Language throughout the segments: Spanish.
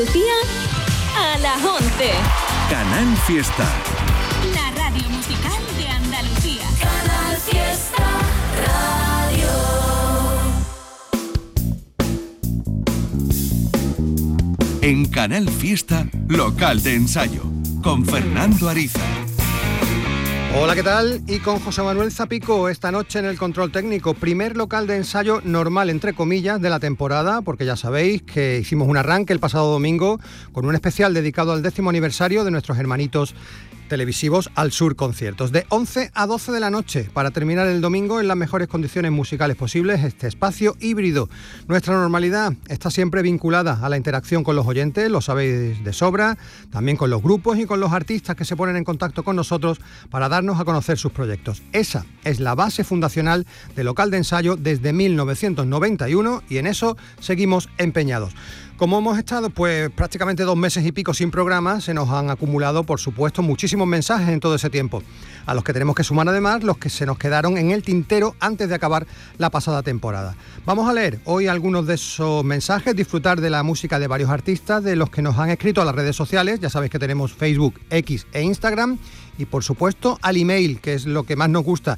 Lucía a las 11. Canal Fiesta. La radio musical de Andalucía. Canal Fiesta Radio. En Canal Fiesta, local de ensayo, con Fernando Ariza. Hola, ¿qué tal? Y con José Manuel Zapico esta noche en el control técnico. Primer local de ensayo normal, entre comillas, de la temporada, porque ya sabéis que hicimos un arranque el pasado domingo con un especial dedicado al 10º aniversario de nuestros hermanitos televisivos Al Sur Conciertos. De 11 a 12 de la noche, para terminar el domingo en las mejores condiciones musicales posibles, este espacio híbrido. Nuestra normalidad está siempre vinculada a la interacción con los oyentes, lo sabéis de sobra, también con los grupos y con los artistas que se ponen en contacto con nosotros para darnos a conocer sus proyectos. Esa es la base fundacional del local de ensayo desde 1991 y en eso seguimos empeñados. Como hemos estado pues prácticamente 2 meses y pico sin programa, se nos han acumulado, por supuesto, muchísimos mensajes en todo ese tiempo, a los que tenemos que sumar además los que se nos quedaron en el tintero antes de acabar la pasada temporada. Vamos a leer hoy algunos de esos mensajes, disfrutar de la música de varios artistas, de los que nos han escrito a las redes sociales, ya sabéis que tenemos Facebook, X e Instagram, y por supuesto al email, que es lo que más nos gusta,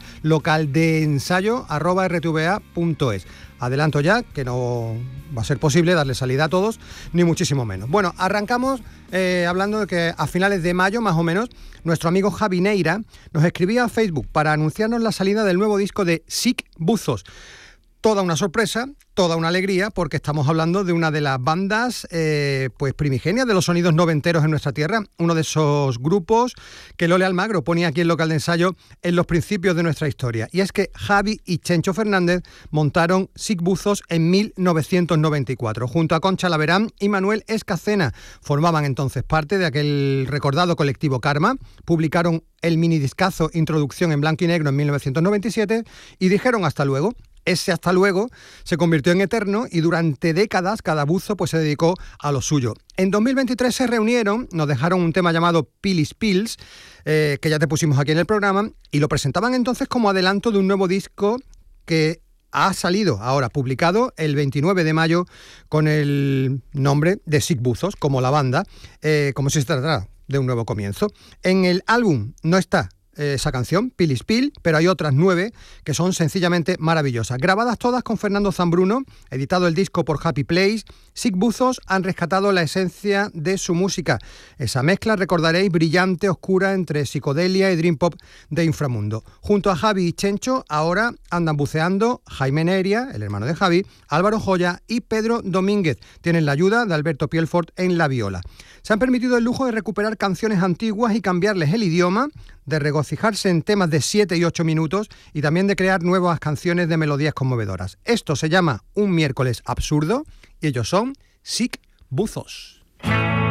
localdeensayo@rtva.es. Adelanto ya que no va a ser posible darle salida a todos, ni muchísimo menos. Bueno, arrancamos hablando de que a finales de mayo, más o menos, nuestro amigo Javi Neira nos escribía a Facebook para anunciarnos la salida del nuevo disco de Sic Buzos. Toda una sorpresa, toda una alegría, porque estamos hablando de una de las bandas pues primigenias de los sonidos noventeros en nuestra tierra, uno de esos grupos que Lole Almagro ponía aquí en local de ensayo en los principios de nuestra historia. Y es que Javi y Chencho Fernández montaron Sic Buzos en 1994. Junto a Concha Laverán y Manuel Escacena formaban entonces parte de aquel recordado colectivo Karma, publicaron el minidiscazo Introducción en blanco y negro en 1997 y dijeron hasta luego. Ese hasta luego se convirtió en eterno y durante décadas cada buzo pues se dedicó a lo suyo. En 2023 se reunieron, nos dejaron un tema llamado Pills Pills, que ya te pusimos aquí en el programa, y lo presentaban entonces como adelanto de un nuevo disco que ha salido ahora, publicado el 29 de mayo con el nombre de Sic Buzos, como la banda, como si se tratara de un nuevo comienzo. En el álbum no está esa canción, Pills Pill, pero hay otras 9 que son sencillamente maravillosas. Grabadas todas con Fernando Zambruno, editado el disco por Happy Place, Sic Buzos han rescatado la esencia de su música. Esa mezcla, recordaréis, brillante, oscura, entre psicodelia y dream pop de inframundo. Junto a Javi y Chencho, ahora andan buceando Jaime Neria, el hermano de Javi, Álvaro Joya y Pedro Domínguez. Tienen la ayuda de Alberto Pielfort en la viola. Se han permitido el lujo de recuperar canciones antiguas y cambiarles el idioma, de regocijarse en temas de 7 y 8 minutos y también de crear nuevas canciones de melodías conmovedoras. Esto se llama Un miércoles absurdo y ellos son Sic Buzos.